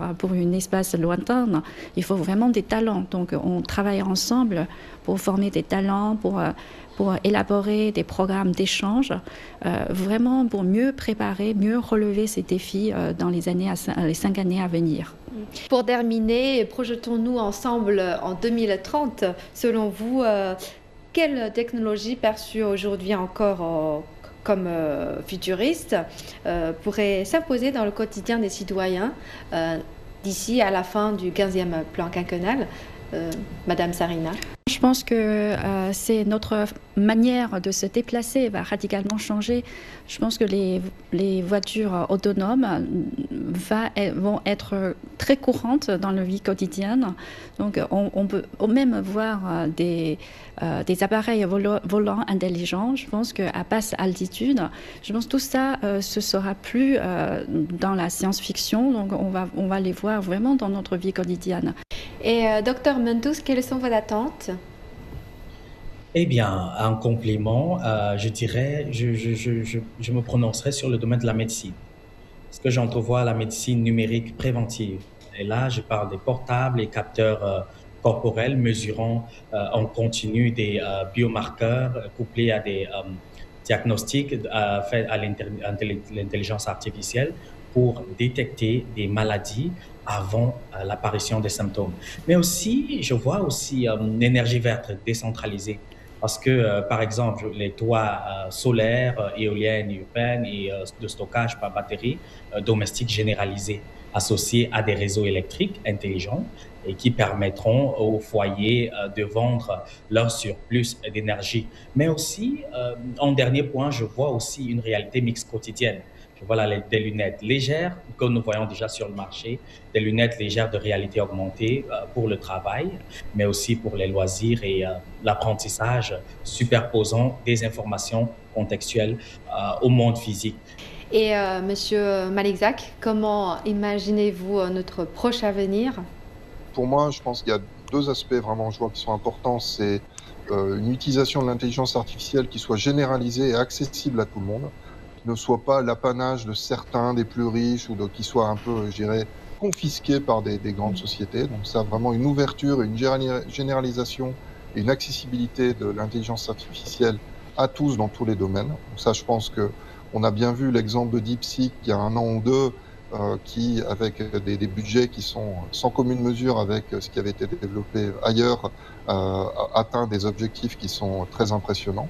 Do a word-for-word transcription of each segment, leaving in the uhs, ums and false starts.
pour un espace lointain, il faut vraiment des talents. Donc on travaille ensemble pour former des talents, pour, pour élaborer des programmes d'échange, euh, vraiment pour mieux préparer, mieux relever ces défis euh, dans les, années à, les cinq années à venir. Pour terminer, projetons-nous ensemble en deux mille trente. Selon vous, euh, quelle technologie perçue aujourd'hui encore euh, comme euh, futuriste euh, pourrait s'imposer dans le quotidien des citoyens euh, d'ici à la fin du quinzième plan quinquennal? euh, Madame Sarina. Je pense que euh, c'est notre manière de se déplacer va radicalement changer. Je pense que les, les voitures autonomes va, vont être très courantes dans la vie quotidienne. Donc on, on peut même voir des, euh, des appareils volo, volants intelligents. Je pense qu'à basse altitude, je pense que tout ça euh, ce sera plus euh, dans la science-fiction. Donc on va, on va les voir vraiment dans notre vie quotidienne. Et euh, docteur Muntous, quelles sont vos attentes? Eh bien, en complément, euh, je dirais, je, je, je, je, je me prononcerai sur le domaine de la médecine. Parce que j'entrevois la médecine numérique préventive. Et là, je parle des portables et capteurs euh, corporels mesurant euh, en continu des euh, biomarqueurs euh, couplés à des euh, diagnostics euh, faits à l'intelligence artificielle pour détecter des maladies avant euh, l'apparition des symptômes. Mais aussi, je vois aussi euh, l'énergie verte décentralisée. Parce que, euh, par exemple, les toits euh, solaires, euh, éoliennes, urbaines et euh, de stockage par batterie euh, domestiques généralisés associés à des réseaux électriques intelligents et qui permettront aux foyers euh, de vendre leur surplus d'énergie. Mais aussi, euh, en dernier point, je vois aussi une réalité mixte quotidienne. Je vois là des lunettes légères que nous voyons déjà sur le marché, des lunettes légères de réalité augmentée euh, pour le travail, mais aussi pour les loisirs et euh, l'apprentissage, superposant des informations contextuelles euh, au monde physique. Et euh, Monsieur Malikzak, comment imaginez-vous notre proche avenir? Pour moi, je pense qu'il y a deux aspects vraiment, je vois, qui sont importants. C'est euh, une utilisation de l'intelligence artificielle qui soit généralisée et accessible à tout le monde, ne soit pas l'apanage de certains des plus riches ou de, qui soit un peu, je dirais, confisqué par des, des grandes sociétés. Donc ça, vraiment une ouverture, une généralisation et une accessibilité de l'intelligence artificielle à tous dans tous les domaines. Donc ça, je pense que on a bien vu l'exemple de DeepSeek il y a un an ou deux, euh, qui, avec des, des budgets qui sont sans commune mesure avec ce qui avait été développé ailleurs, euh, atteint des objectifs qui sont très impressionnants.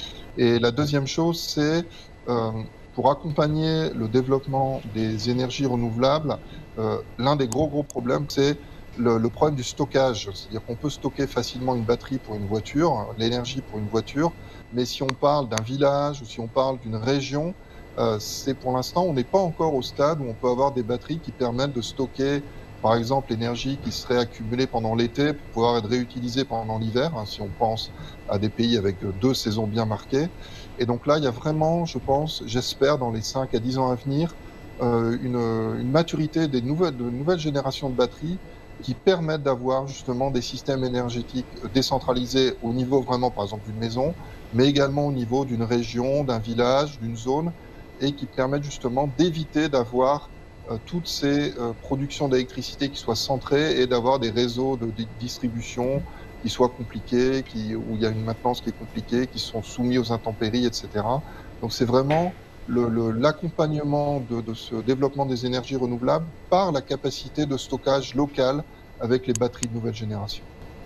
Et la deuxième chose, c'est Euh, pour accompagner le développement des énergies renouvelables, euh, l'un des gros gros problèmes, c'est le, le problème du stockage. C'est-à-dire qu'on peut stocker facilement une batterie pour une voiture, l'énergie pour une voiture, mais si on parle d'un village ou si on parle d'une région, euh, c'est pour l'instant, on n'est pas encore au stade où on peut avoir des batteries qui permettent de stocker, par exemple, l'énergie qui serait accumulée pendant l'été pour pouvoir être réutilisée pendant l'hiver, hein, si on pense à des pays avec deux saisons bien marquées. Et donc là, il y a vraiment, je pense, j'espère, dans les cinq à dix ans à venir, euh, une, une maturité des nouvelles, de nouvelles générations de batteries qui permettent d'avoir justement des systèmes énergétiques décentralisés au niveau vraiment, par exemple, d'une maison, mais également au niveau d'une région, d'un village, d'une zone, et qui permettent justement d'éviter d'avoir euh, toutes ces euh, productions d'électricité qui soient centrées et d'avoir des réseaux de, de distribution qui soient compliqués, qui, où il y a une maintenance qui est compliquée, qui sont soumis aux intempéries, et cetera. Donc c'est vraiment le, le, l'accompagnement de, de ce développement des énergies renouvelables par la capacité de stockage local avec les batteries de nouvelle génération.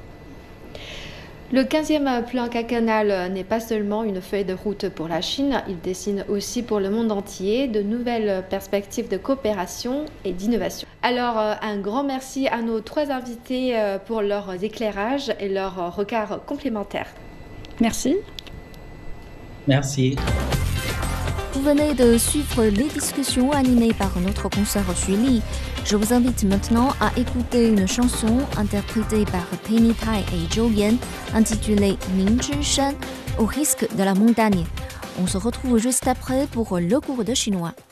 Le quinzième plan quinquennal n'est pas seulement une feuille de route pour la Chine, il dessine aussi pour le monde entier de nouvelles perspectives de coopération et d'innovation. Alors, un grand merci à nos trois invités pour leurs éclairages et leurs regards complémentaires. Merci. Merci. Vous venez de suivre les discussions animées par notre consoeur Xu Li. Je vous invite maintenant à écouter une chanson interprétée par Penny Tai et Zhou Yan intitulée Ning Zhi Shan, au risque de la montagne. On se retrouve juste après pour le cours de chinois.